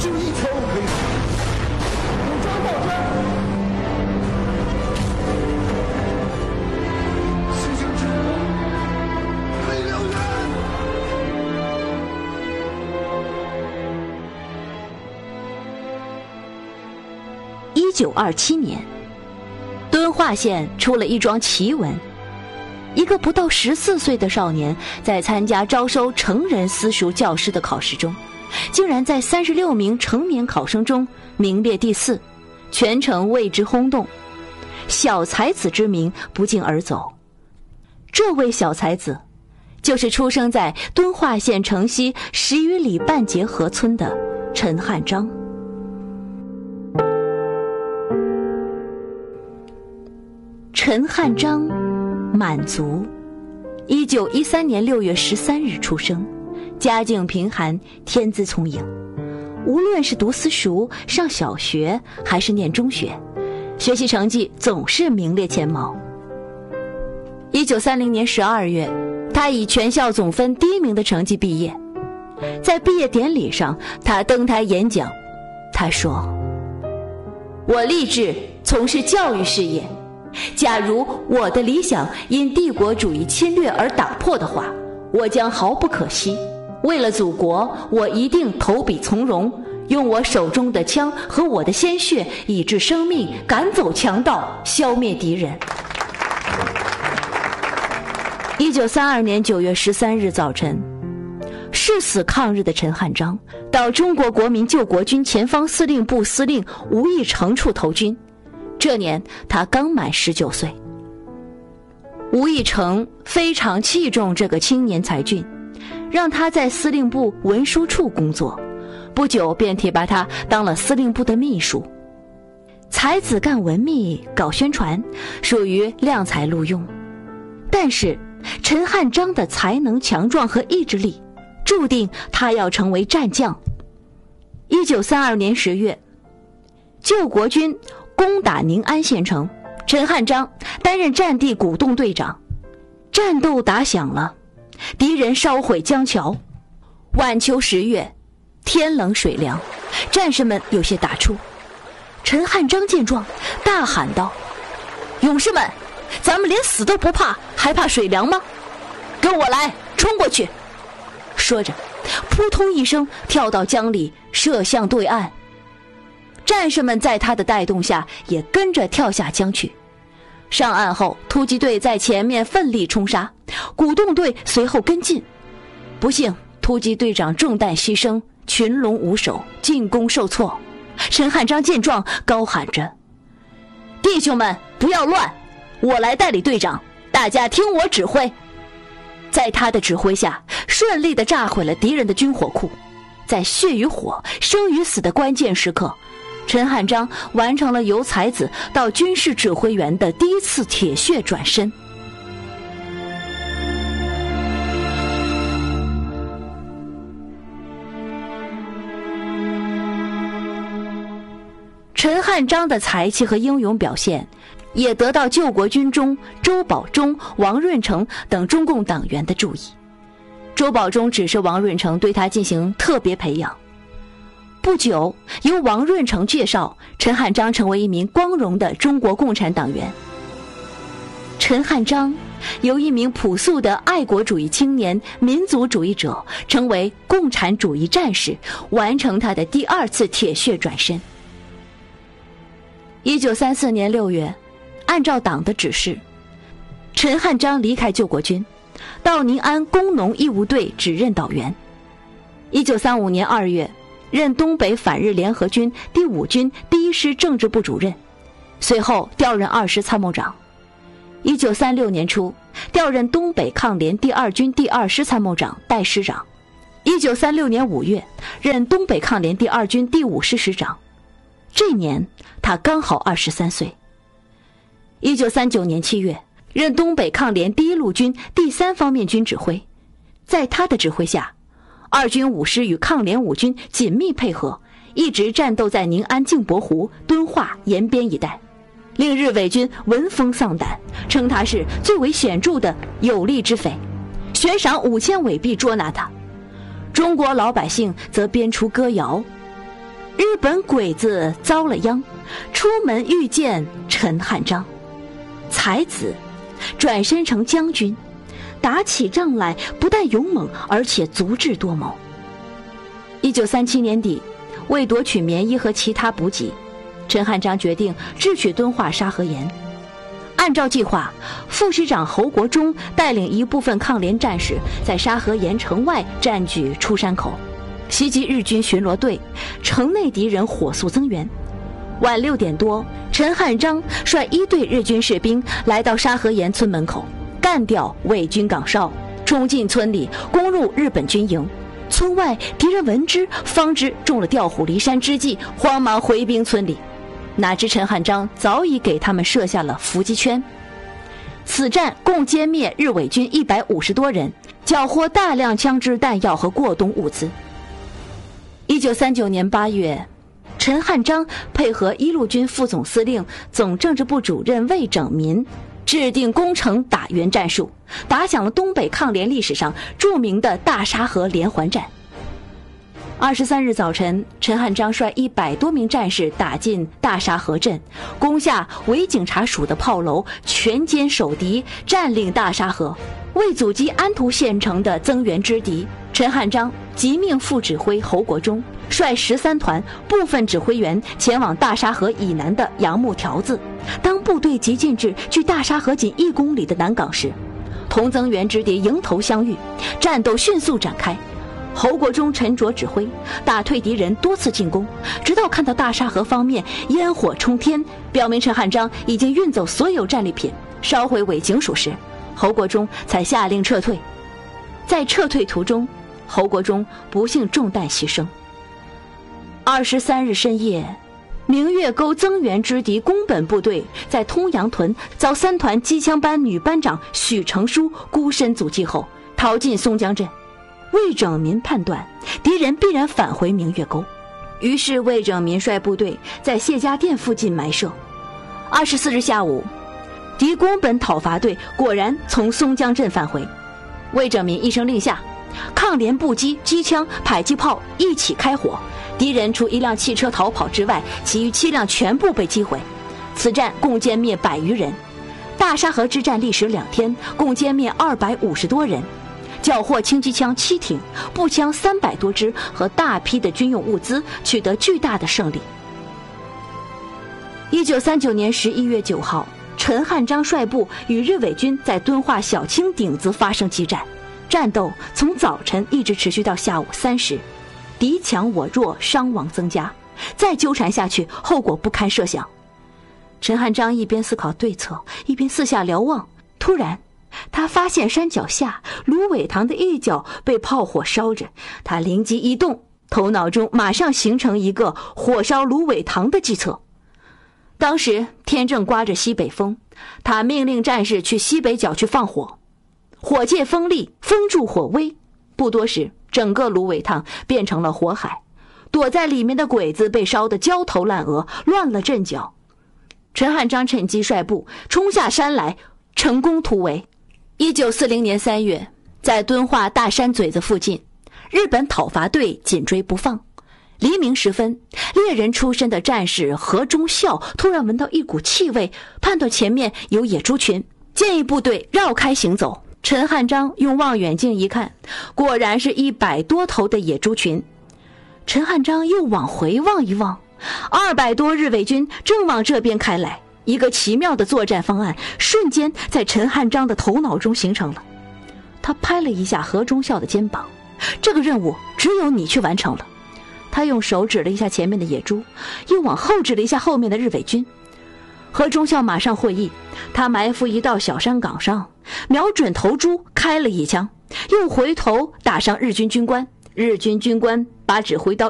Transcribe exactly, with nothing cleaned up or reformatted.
只有一条路可以走，武装到家。西行之路为了人。 一九二七年，敦化县出了一桩奇闻。一个不到十四岁的少年，在参加招收成人私塾教师的考试中，竟然在三十六名成年考生中名列第四，全城为之轰动。小才子之名不胫而走。这位小才子，就是出生在敦化县城西十余里半截河村的陈汉章。陈汉章，满族，一九一三年六月十三日出生，家境贫寒，天资聪颖。无论是读私塾、上小学，还是念中学，学习成绩总是名列前茅。一九三零年十二月，他以全校总分第一名的成绩毕业。在毕业典礼上，他登台演讲，他说：“我立志从事教育事业。假如我的理想因帝国主义侵略而打破的话，我将毫不可惜。为了祖国，我一定投笔从戎，用我手中的枪和我的鲜血，以致生命，赶走强盗，消灭敌人。”一九三二年九月十三日早晨，誓死抗日的陈汉章到中国国民救国军前方司令部司令吴义成处投军。这年他刚满十九岁。吴义成非常器重这个青年才俊，让他在司令部文书处工作，不久便提拔他当了司令部的秘书。才子干文秘搞宣传，属于量才录用。但是陈汉章的才能强壮和意志力，注定他要成为战将。一九三二年十月，救国军攻打宁安县城，陈汉章担任战地鼓动队长。战斗打响了，敌人烧毁江桥。晚秋十月，天冷水凉，战士们有些打怵。陈汉章见状，大喊道：“勇士们，咱们连死都不怕，还怕水凉吗？跟我来，冲过去！”说着，扑通一声跳到江里，射向对岸。战士们在他的带动下也跟着跳下江去。上岸后，突击队在前面奋力冲杀，鼓动队随后跟进。不幸，突击队长中弹牺牲，群龙无首，进攻受挫。陈汉章见状，高喊着：“弟兄们，不要乱，我来代理队长，大家听我指挥。”在他的指挥下，顺利地炸毁了敌人的军火库。在血与火、生与死的关键时刻，陈汉章完成了由才子到军事指挥员的第一次铁血转身。陈汉章的才气和英勇表现，也得到救国军中周保中、王润成等中共党员的注意。周保中指示王润成对他进行特别培养。不久，由王润成介绍，陈汉章成为一名光荣的中国共产党员。陈汉章由一名朴素的爱国主义青年、民族主义者，成为共产主义战士，完成他的第二次铁血转身。一九三四年六月，按照党的指示，陈汉章离开救国军，到宁安工农义务队指任导员。一九三五年二月，任东北反日联合军第五军第一师政治部主任，随后调任二师参谋长。一九三六年初，调任东北抗联第二军第二师参谋长、代师长。一九三六年五月，任东北抗联第二军第五师师长。这年他刚好二十三岁。一九三九年七月，任东北抗联第一路军第三方面军指挥。在他的指挥下，二军五师与抗联五军紧密配合，一直战斗在宁安镜泊湖、敦化、延边一带，令日伪军闻风丧胆，称他是最为显著的有力之匪，悬赏五千伪币捉拿他。中国老百姓则编出歌谣： 日本鬼子遭了殃，出门遇见陈汉章，才子，转身成将军，打起仗来不但勇猛，而且足智多谋。一九三七年底，为夺取棉衣和其他补给，陈汉章决定智取敦化沙河沿。按照计划，副师长侯国忠带领一部分抗联战士在沙河沿城外占据出山口，袭击日军巡逻队，城内敌人火速增援。晚六点多，陈汉章率一队日军士兵来到沙河沿村门口，干掉伪军岗哨，冲进村里，攻入日本军营。村外敌人闻之，方知中了调虎离山之计，慌忙回兵村里。哪知陈汉章早已给他们设下了伏击圈。此战共歼灭日伪军一百五十多人，缴获大量枪支弹药和过冬物资。一九三九年八月，陈汉章配合一路军副总司令、总政治部主任魏拯民，制定攻城打援战术，打响了东北抗联历史上著名的大沙河连环战。二十三日早晨，陈汉章率一百多名战士打进大沙河镇，攻下伪警察署的炮楼，全歼守敌，占领大沙河。为阻击安图县城的增援之敌，陈汉章即命副指挥侯国忠率十三团部分指挥员前往大沙河以南的杨木条子。当部队急进至距大沙河仅一公里的南港时，同增援之敌迎头相遇，战斗迅速展开。侯国忠沉着指挥，打退敌人多次进攻，直到看到大沙河方面烟火冲天，表明陈汉章已经运走所有战利品，烧毁伪警署时，侯国忠才下令撤退。在撤退途中，侯国忠不幸中弹牺牲。二十三日深夜，明月沟增援之敌宫本部队在通阳屯遭三团机枪班女班长许成书孤身阻击后，逃进松江镇。魏拯民判断敌人必然返回明月沟，于是魏拯民率部队在谢家店附近埋设。二十四日下午，敌宫本讨伐队果然从松江镇返回。魏拯民一声令下，抗联步机、机枪、迫击炮一起开火，敌人除一辆汽车逃跑之外，其余七辆全部被击毁。此战共歼灭百余人。大沙河之战历时两天，共歼灭二百五十多人，缴获轻机枪七挺、步枪三百多支和大批的军用物资，取得巨大的胜利。一九三九年十一月九号，陈汉章率部与日伪军在敦化小青顶子发生激战，战斗从早晨一直持续到下午三时，敌强我弱，伤亡增加，再纠缠下去，后果不堪设想。陈汉章一边思考对策，一边四下瞭望，突然他发现山脚下芦苇塘的一角被炮火烧着，他灵机一动，头脑中马上形成一个火烧芦苇塘的计策。当时天正刮着西北风，他命令战士去西北角去放火，火借风力，风助火威，不多时，整个芦苇塘变成了火海，躲在里面的鬼子被烧得焦头烂额，乱了阵脚。陈汉章趁机率部冲下山来，成功突围。一九四零年三月，在敦化大山嘴子附近，日本讨伐队紧追不放。黎明时分，猎人出身的战士何忠孝突然闻到一股气味，判断前面有野猪群，建议部队绕开行走。陈汉章用望远镜一看，果然是一百多头的野猪群。陈汉章又往回望一望，二百多日伪军正往这边开来。一个奇妙的作战方案瞬间在陈汉章的头脑中形成了。他拍了一下何忠孝的肩膀，这个任务只有你去完成了。他用手指了一下前面的野猪，又往后指了一下后面的日伪军。何忠孝马上会意，他埋伏一道小山岗上，瞄准头猪开了一枪，又回头打伤日军军官。日军军官把指挥刀